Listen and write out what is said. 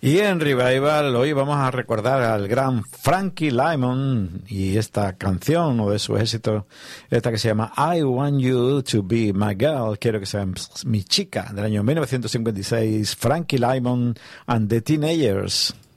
Y en Revival hoy vamos a recordar al gran Frankie Lymon y esta canción, uno de sus éxitos, esta que se llama I Want You to Be My Girl, quiero que seas mi chica, del año 1956, Frankie Lymon and the Teenagers.